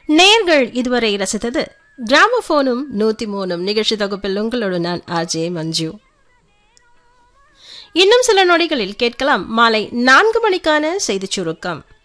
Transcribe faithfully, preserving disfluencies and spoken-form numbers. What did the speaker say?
நேர்கள் இதுவரை ரசித்தது கிராமபோனும் நூத்தி மூணும் நிகழ்ச்சி தொகுப்பில் உங்களோடு நான் ஆர்ஜே மஞ்சு. இன்னும் சில நொடிகளில் கேட்கலாம் மாலை நான்கு மணிக்கான செய்திச் சுருக்கம்.